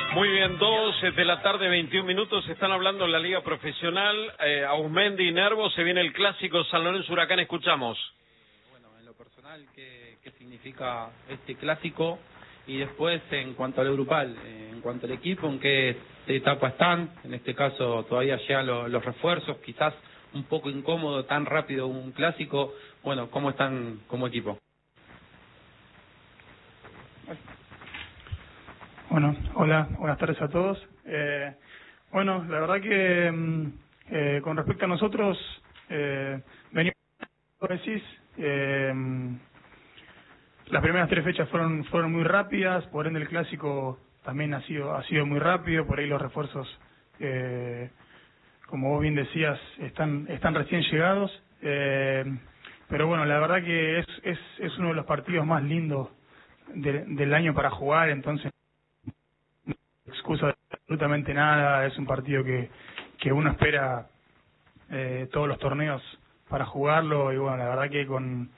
Muy bien, 2 de la tarde, 21 minutos, están hablando en la Liga Profesional, Auzmendi y Nervo, se viene el clásico San Lorenzo Huracán, escuchamos. Bueno, en lo personal, ¿qué significa este clásico? Y después, en cuanto a lo grupal, en cuanto al equipo, ¿en qué etapa están? En este caso, todavía llegan los refuerzos, quizás un poco incómodo, tan rápido un clásico. Bueno, ¿cómo están como equipo? Bueno, hola, buenas tardes a todos. Bueno, la verdad que con respecto a nosotros, venimos, como decís, las primeras 3 fechas fueron muy rápidas, por ende el clásico también ha sido muy rápido, por ahí los refuerzos, como vos bien decías, están recién llegados, pero bueno, la verdad que es uno de los partidos más lindos del año para jugar, entonces excusa de absolutamente nada, es un partido que uno espera todos los torneos para jugarlo y bueno, la verdad que con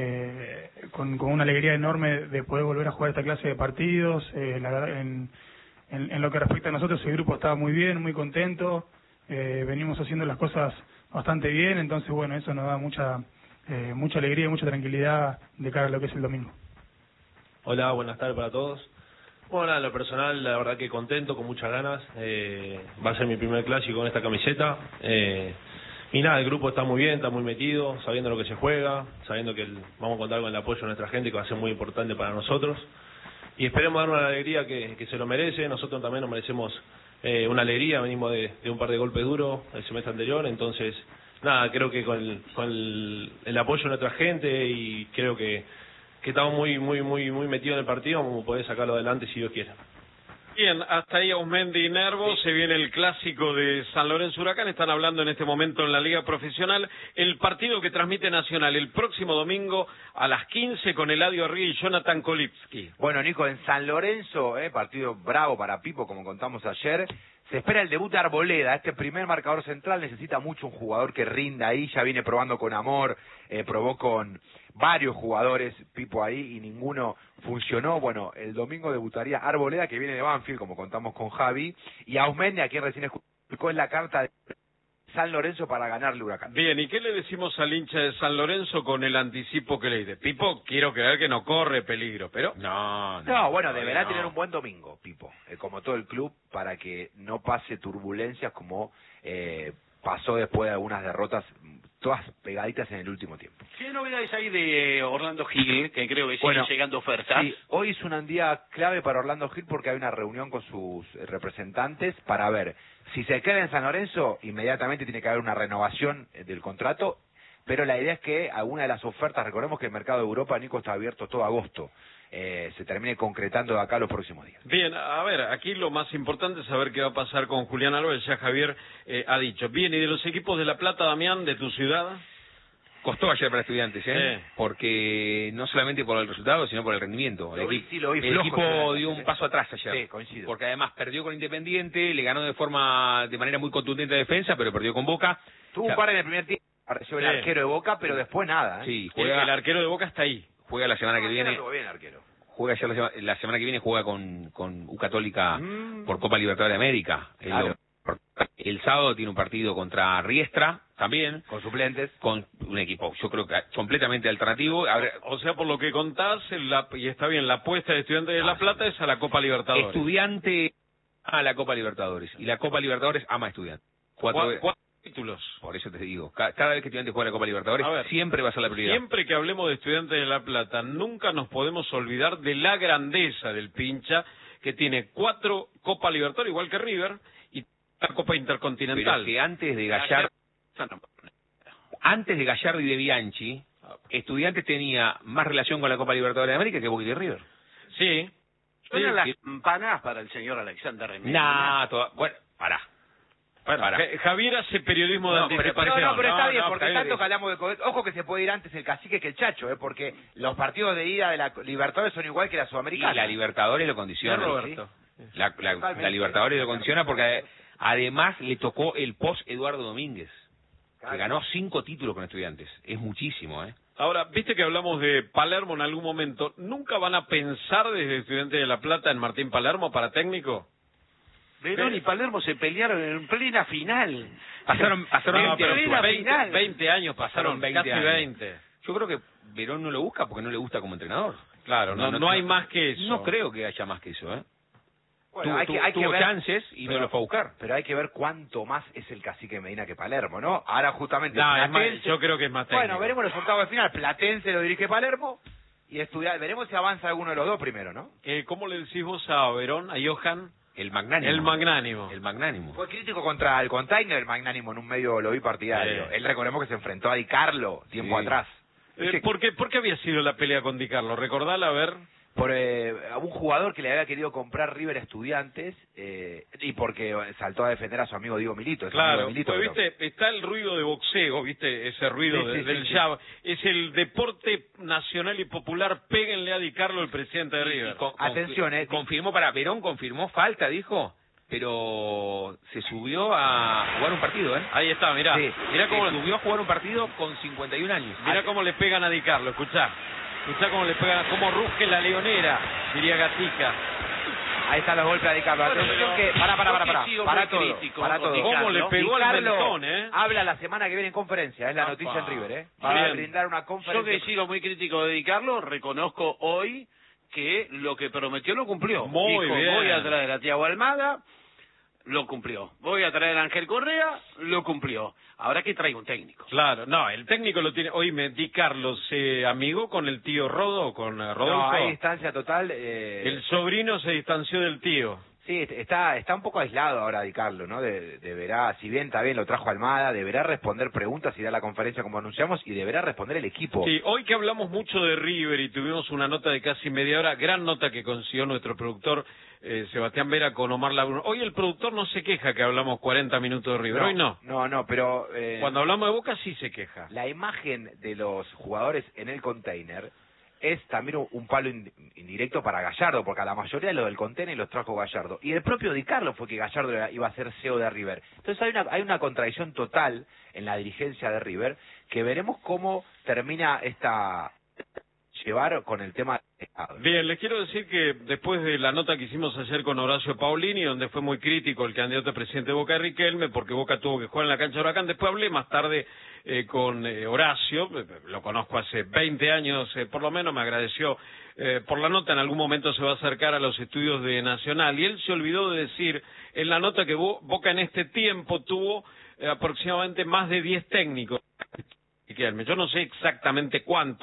una alegría enorme de poder volver a jugar esta clase de partidos. La verdad, en lo que respecta a nosotros, el grupo estaba muy bien, muy contento, venimos haciendo las cosas bastante bien, entonces bueno, eso nos da mucha alegría y mucha tranquilidad de cara a lo que es el domingo. Hola, buenas tardes para todos. Bueno, en lo personal, la verdad que contento, con muchas ganas. Va a ser mi primer clásico con esta camiseta. Y nada, el grupo está muy bien, está muy metido, sabiendo lo que se juega, sabiendo que vamos a contar con el apoyo de nuestra gente, que va a ser muy importante para nosotros. Y esperemos dar una alegría que se lo merece. Nosotros también nos merecemos una alegría. Venimos de un par de golpes duros el semestre anterior. Entonces, nada, creo que con el apoyo de nuestra gente y creo que estamos muy metidos en el partido, vamos a poder sacarlo adelante si Dios quiere. Bien, hasta ahí Auzmendi y Nervo, se viene el clásico de San Lorenzo Huracán, están hablando en este momento en la Liga Profesional, el partido que transmite Nacional el próximo domingo a las 15 con Eladio Arrigui y Jonathan Kolipski. Bueno, Nico, en San Lorenzo, partido bravo para Pipo, como contamos ayer, se espera el debut de Arboleda. Este primer marcador central necesita mucho un jugador que rinda ahí, ya viene probando con Amor, probó con varios jugadores Pipo ahí y ninguno funcionó. Bueno, el domingo debutaría Arboleda, que viene de Banfield, como contamos con Javi, y Auzmendi, a quien recién escuchó, en la carta de San Lorenzo para ganarle Huracán. Bien, ¿y qué le decimos al hincha de San Lorenzo con el anticipo que le dice? Pipo, quiero creer que no corre peligro, pero... No, bueno, deberá tener un buen domingo, Pipo, como todo el club, para que no pase turbulencias como pasó después de algunas derrotas, todas pegaditas en el último tiempo. ¿Qué novedades hay de Orlando Gil, que creo que siguen llegando ofertas? Sí, hoy es un día clave para Orlando Gil porque hay una reunión con sus representantes para ver si se queda en San Lorenzo. Inmediatamente tiene que haber una renovación del contrato, pero la idea es que alguna de las ofertas, recordemos que el mercado de Europa, Nico, está abierto todo agosto, se termine concretando de acá los próximos días. Bien, a ver, aquí lo más importante es saber qué va a pasar con Julián Álvarez, ya Javier ha dicho. Bien, ¿y de los equipos de La Plata, Damián, de tu ciudad? Costó ayer para Estudiantes, porque no solamente por el resultado, sino por el rendimiento. El equipo dio un paso atrás ayer. Sí, coincido. Porque además perdió con Independiente, le ganó de manera muy contundente de defensa, pero perdió con Boca. Tuvo un par en el primer tiempo, apareció el arquero de Boca, pero después nada. Sí, el arquero de Boca está ahí. Juega la semana que viene. Bien, arquero. Juega ya la semana que viene, juega con U Católica por Copa Libertadores de América. Claro. El sábado tiene un partido contra Riestra, también. Con suplentes. Con un equipo, yo creo que completamente alternativo. O sea, por lo que contás, y está bien, la apuesta de Estudiantes de La Plata es a la Copa Libertadores. Estudiante a la Copa Libertadores. Y la Copa Libertadores ama a Estudiantes. ¿Cuántos títulos? Por eso te digo, cada vez que Estudiantes juega la Copa Libertadores, siempre va a ser la prioridad. Siempre que hablemos de Estudiantes de La Plata, nunca nos podemos olvidar de la grandeza del pincha, que tiene 4 Copa Libertadores, igual que River, y la Copa Intercontinental. Pero que antes de Gallardo y de Bianchi, Estudiantes tenía más relación con la Copa Libertadores de América que Boca y River. Sí. ¿Suenan las campanas para el señor Alexander Remedi? Bueno, pará. Javier hace periodismo de anticipación. No, pero está bien, porque tanto que hablamos de COVID. Ojo que se puede ir antes el Cacique que el Chacho, porque los partidos de ida de la Libertadores son igual que la Sudamericana. Y la Libertadores lo condiciona. Roberto. La Libertadores lo condiciona porque además le tocó el post Eduardo Domínguez, que ganó 5 títulos con Estudiantes. Es muchísimo, Ahora, viste que hablamos de Palermo en algún momento. ¿Nunca van a pensar desde Estudiantes de La Plata en Martín Palermo para técnico? Verón y Palermo se pelearon en plena final. Pasaron 20 años pasaron, 20 casi años. 20. Yo creo que Verón no lo busca porque no le gusta como entrenador. Claro, no hay más que eso. No creo que haya más que eso, ¿eh? Bueno, tuvo ver, chances y no lo fue a buscar. Pero hay que ver cuánto más es el cacique Medina que Palermo, ¿no? Ahora justamente No, es Platense, más, yo creo que es más técnico. bueno, veremos los octavos de final. Platense lo dirige Palermo y veremos si avanza alguno de los dos primero, ¿no? ¿Cómo le decís vos a Verón, a Johan? El magnánimo. El magnánimo. El magnánimo. Fue crítico contra el Container, el magnánimo en un medio lo vi partidario. Sí. Él recordemos que se enfrentó a Di Carlo tiempo Sí. atrás. ¿Por qué había sido la pelea con Di Carlo? Recordala, a ver. Por un jugador que le había querido comprar River a Estudiantes y porque saltó a defender a su amigo Diego Milito. Es amigo Claro, de Milito, pues, pero- viste, está el ruido de boxeo, viste, ese ruido Sí, sí, del sí, jab. Es el deporte nacional y popular. Péguenle a Di Carlo, el presidente de River. Atención, confirmó Verón confirmó falta, dijo, pero se subió a jugar un partido, ¿eh? Ahí está, mirá. Sí. Mirá cómo, Se subió a jugar un partido con 51 años. mirá cómo le pegan a Di Carlo, escuchá. Escuchá cómo le pegan, cómo ruge la leonera, diría Gatica. Ahí están los golpes a Di Carlo. Bueno, Atención pero que... Para yo que sigo muy todo. crítico Para con todo. Di ¿Cómo le Carlo? pegó Di al Carlo mentón, habla la semana que viene en conferencia, es la Apa. noticia en River, Va a Bien. brindar una Yo conferencia. que sigo muy crítico de Di Carlo, reconozco hoy que lo que prometió lo cumplió. Muy Dijo, bien. voy a traer a Thiago Almada, lo cumplió. Voy a traer a Ángel Correa, lo cumplió. Ahora que traiga un técnico. Claro, no, el técnico lo tiene. Oíme, Di Carlo se amigó con el tío Rodo, con Rodolfo. No, hay distancia total. El sobrino se distanció del tío. Sí, está un poco aislado ahora Di Carlo, ¿no? Deberá, si bien está bien, lo trajo Almada, deberá responder preguntas y dar la conferencia como anunciamos y deberá responder el equipo. Sí, hoy que hablamos mucho de River y tuvimos una nota de casi media hora, gran nota que consiguió nuestro productor Sebastián Vera con Omar Labruno. Hoy el productor no se queja que hablamos 40 minutos de River, hoy no. No, pero... Cuando hablamos de Boca sí se queja. La imagen de los jugadores en el container es también un palo indirecto para Gallardo, porque a la mayoría de los del container los trajo Gallardo. Y el propio Di Carlo fue que Gallardo iba a ser CEO de River. Entonces hay una contradicción total en la dirigencia de River, que veremos cómo termina llevar con el tema del Estado. Bien, les quiero decir que después de la nota que hicimos ayer con Horacio Paulini, donde fue muy crítico el candidato a presidente de Boca, Riquelme, porque Boca tuvo que jugar en la cancha de Huracán, después hablé más tarde con Horacio, lo conozco hace 20 años por lo menos, me agradeció por la nota, en algún momento se va a acercar a los estudios de Nacional, y él se olvidó de decir en la nota que Boca en este tiempo tuvo aproximadamente más de 10 técnicos. Riquelme, yo no sé exactamente cuánto,